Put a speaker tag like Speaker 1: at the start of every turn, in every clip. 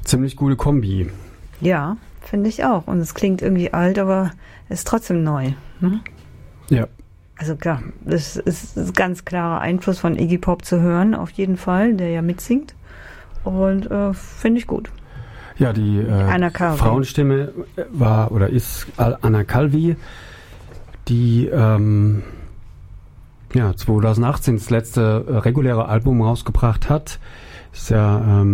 Speaker 1: ziemlich gute Kombi.
Speaker 2: Ja, finde ich auch. Und es klingt irgendwie alt, aber es ist trotzdem neu. Hm?
Speaker 1: Ja.
Speaker 2: Also klar, das ist ein ganz klarer Einfluss von Iggy Pop zu hören, auf jeden Fall, der ja mitsingt. Und finde ich gut.
Speaker 1: Ja, die Frauenstimme war oder ist Anna Calvi, die 2018 das letzte reguläre Album rausgebracht hat. Ist ja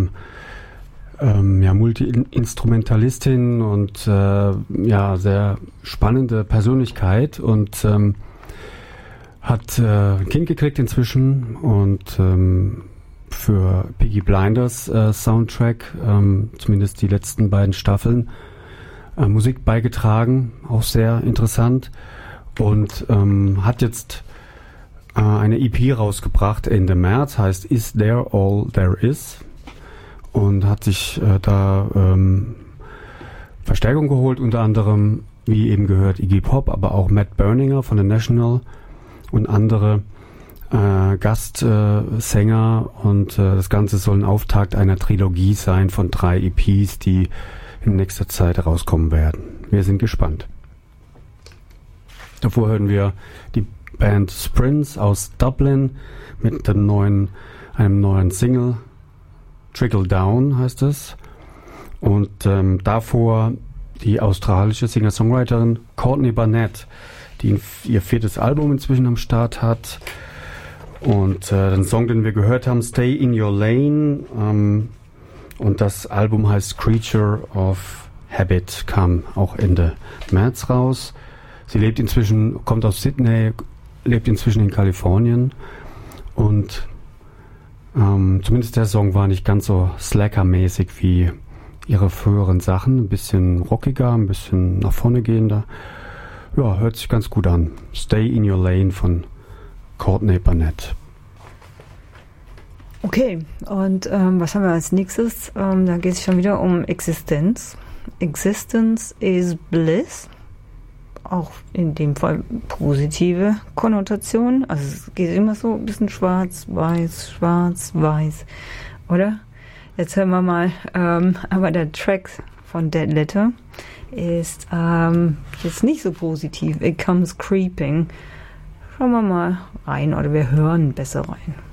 Speaker 1: Multi-Instrumentalistin und sehr spannende Persönlichkeit und hat ein Kind gekriegt inzwischen und für Peaky Blinders Soundtrack, zumindest die letzten beiden Staffeln, Musik beigetragen, auch sehr interessant und hat jetzt eine EP rausgebracht Ende März, heißt Is There All There Is und hat sich da Verstärkung geholt, unter anderem, wie eben gehört, Iggy Pop, aber auch Matt Berninger von The National und andere Gastsänger und das Ganze soll ein Auftakt einer Trilogie sein von 3 EPs, die in nächster Zeit rauskommen werden. Wir sind gespannt. Davor hören wir die Band Sprints aus Dublin mit einem neuen Single, Trickle Down heißt es. Und davor die australische Singer-Songwriterin Courtney Barnett, die ihr 4. Album inzwischen am Start hat. Und den Song, den wir gehört haben, Stay in Your Lane. Und das Album heißt Creature of Habit, kam auch Ende März raus. Sie kommt aus Sydney, lebt inzwischen in Kalifornien. Und zumindest der Song war nicht ganz so Slacker-mäßig wie ihre früheren Sachen. Ein bisschen rockiger, ein bisschen nach vorne gehender. Ja, hört sich ganz gut an. Stay in Your Lane von Courtney Barnett.
Speaker 2: Okay, und was haben wir als nächstes? Da geht es schon wieder um Existenz. Existence is Bliss. Auch in dem Fall positive Konnotation. Also es geht immer so ein bisschen schwarz-weiß, oder? Jetzt hören wir mal. Aber der Track von Dead Letter ist jetzt nicht so positiv. It Comes Creeping. Schauen wir mal rein oder wir hören besser rein.